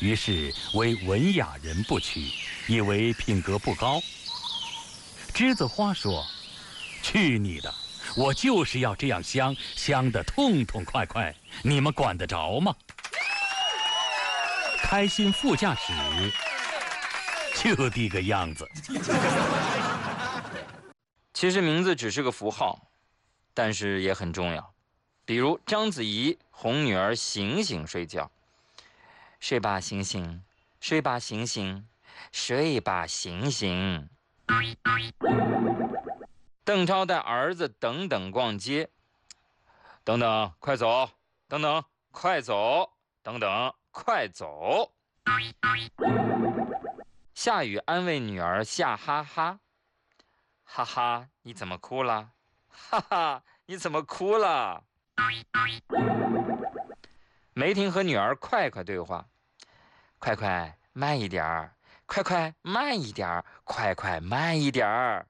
于是为文雅人不娶，以为品格不高。栀子花说：“去你的！我就是要这样香，香得痛痛快快，你们管得着吗？”开心副驾驶就这个样子。 其实名字只是个符号，但是也很重要。比如章子怡哄女儿醒醒睡觉，睡吧醒醒，睡吧醒醒，睡吧醒醒。邓超带儿子等等逛街，等等快走，等等快走，等等快走。夏雨安慰女儿夏哈哈，哈哈你怎么哭了？哈哈你怎么哭了？梅婷和女儿快快对话，快快慢一点儿，快快慢一点儿，快快慢一点儿。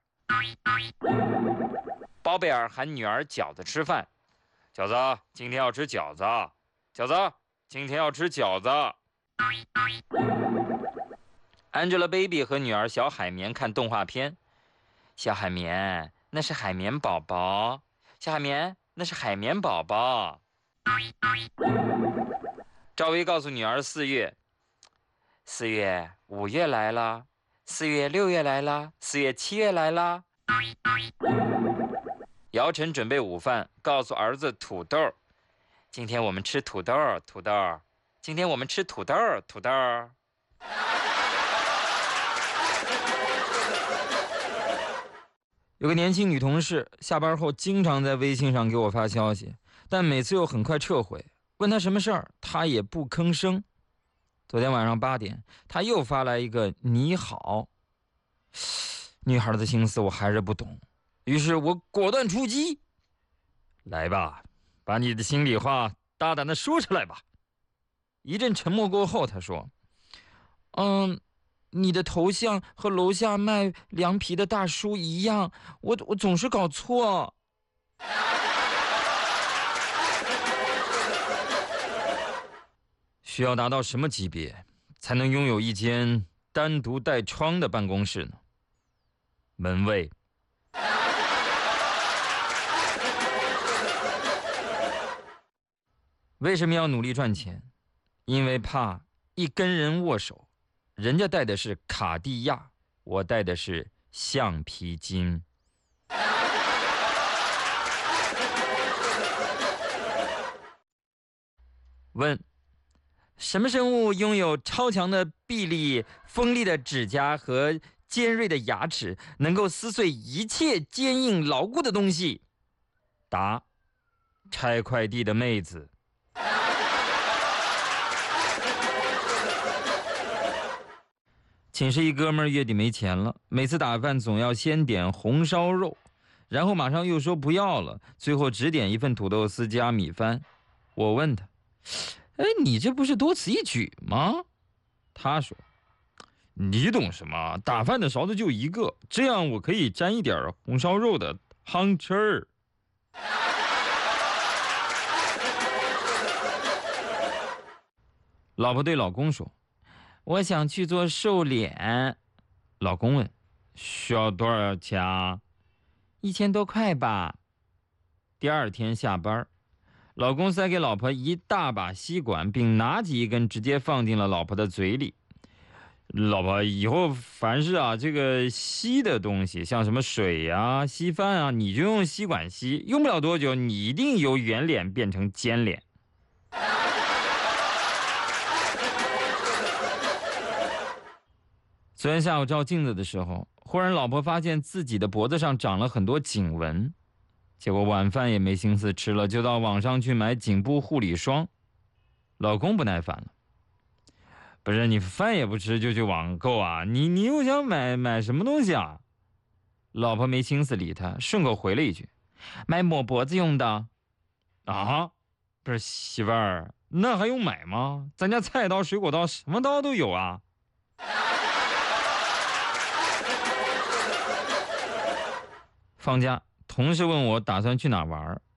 包贝尔喊女儿饺子吃饭，饺子今天要吃饺子，饺子今天要吃饺子。Angelababy 和女儿小海绵看动画片，小海绵那是海绵宝宝，小海绵那是海绵宝宝。赵薇告诉女儿4月，4月5月来了，4月6月来了，4月7月来了。姚晨准备午饭，告诉儿子土豆，今天我们吃土豆，土豆，今天我们吃土豆，土豆。有个年轻女同事，下班后经常在微信上给我发消息，但每次又很快撤回。问她什么事儿，她也不吭声。昨天晚上8点，她又发来一个你好。女孩的心思我还是不懂，于是我果断出击。来吧，把你的心里话大胆地说出来吧。一阵沉默过后，她说：“你的头像和楼下卖凉皮的大叔一样，我总是搞错。”需要达到什么级别才能拥有一间单独带窗的办公室呢？门卫。为什么要努力赚钱？因为怕一跟人握手，人家戴的是卡地亚，我戴的是橡皮筋。问：什么生物拥有超强的臂力、锋利的指甲和尖锐的牙齿，能够撕碎一切坚硬牢固的东西？答：拆快递的妹子。寝室一哥们儿月底没钱了，每次打饭总要先点红烧肉，然后马上又说不要了，最后只点一份土豆丝加米饭。我问他：“哎，你这不是多此一举吗？”他说：“你懂什么？打饭的勺子就一个，这样我可以沾一点红烧肉的汤汁儿。”老婆对老公说：“我想去做瘦脸。”老公问：“需要多少钱啊？”1000多块吧。第二天下班，老公塞给老婆一大把吸管，并拿起一根直接放进了老婆的嘴里。老婆，以后凡是这个吸的东西，像什么水啊、稀饭啊，你就用吸管吸，用不了多久，你一定由圆脸变成尖脸。昨天下午照镜子的时候，忽然老婆发现自己的脖子上长了很多颈纹，结果晚饭也没心思吃了，就到网上去买颈部护理霜。老公不耐烦了：“不是你饭也不吃就去网购啊？你又想买什么东西啊？”老婆没心思理他，顺口回了一句：“买抹脖子用的。”啊，不是媳妇儿，那还用买吗？咱家菜刀、水果刀什么刀都有啊。放假，同事问我打算去哪玩，